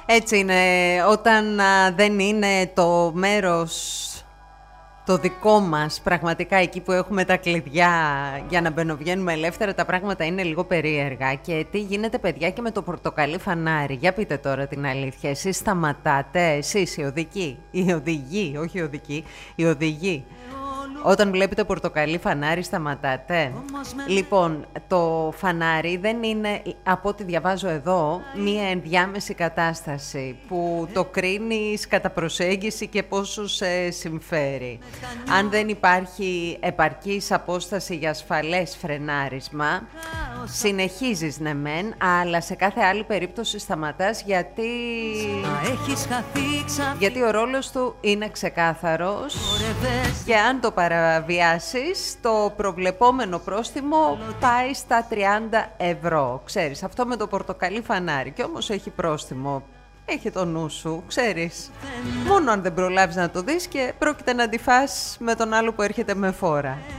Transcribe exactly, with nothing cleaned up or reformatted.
Έτσι είναι, όταν α, δεν είναι το μέρος το δικό μας, πραγματικά εκεί που έχουμε τα κλειδιά για να μπαινοβγαίνουμε ελεύθερα, τα πράγματα είναι λίγο περίεργα. Και τι γίνεται, παιδιά, και με το πορτοκαλί φανάρι? Για πείτε τώρα την αλήθεια, εσείς σταματάτε, εσείς οι οδικοί, οι οδηγοί, όχι οι οδικοί, οι οδηγοί. Όταν βλέπετε πορτοκαλί φανάρι σταματάτε? Λοιπόν, το φανάρι δεν είναι, από ό,τι διαβάζω εδώ, μία ενδιάμεση κατάσταση που το κρίνεις κατά προσέγγιση και πόσο σε συμφέρει. Αν δεν υπάρχει επαρκής απόσταση για ασφαλές φρενάρισμα, συνεχίζεις ναι μεν, αλλά σε κάθε άλλη περίπτωση σταματάς, γιατί, γιατί ο ρόλος του είναι ξεκάθαρος και αν το παραβιάσεις, το προβλεπόμενο πρόστιμο πάει στα τριάντα ευρώ. Ξέρεις, αυτό με το πορτοκαλί φανάρι, και όμως έχει πρόστιμο. Έχει το νου σου, ξέρεις. Μόνο αν δεν προλάβεις να το δεις και πρόκειται να αντιφάς με τον άλλο που έρχεται με φόρα.